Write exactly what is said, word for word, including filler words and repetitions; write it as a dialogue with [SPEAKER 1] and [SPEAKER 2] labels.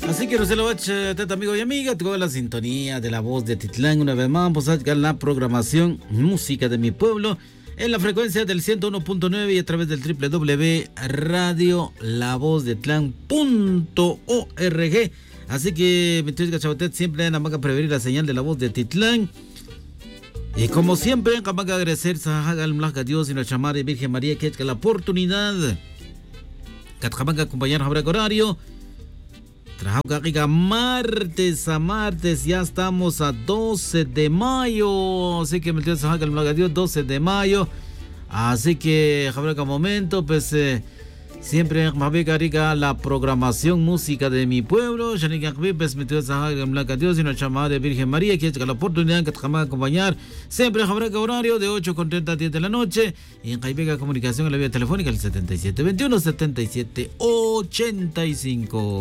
[SPEAKER 1] Así que Rosela Bach, tata amigo y amiga, toda la sintonía de la voz de Titlán. Una vez más, vamos a llegar a la programación Música de mi Pueblo en la frecuencia del ciento uno punto nueve y a través del doble u doble u doble u punto radio la voz de tlán punto org. Así que, mi tío Chabatet, siempre en la maca prevenir la señal de la voz de Titlán. Y como siempre, en Camaca agradecer a Dios y nuestra Madre Virgen María que es la oportunidad que Camaca acompañar a horario. Trabajo martes a martes, ya estamos a doce de mayo, así que me entiendes, doce de mayo, así que habrá momento, pues eh, siempre me carica la programación música de mi pueblo, pues me entiendes, Dios y nuestra Madre Virgen María, que es la oportunidad que te va a acompañar, siempre habrá horario de ocho con treinta a diez de la noche, y en Caipega Comunicación en la vía telefónica el setenta y siete veintiuno setenta y siete ochenta y cinco.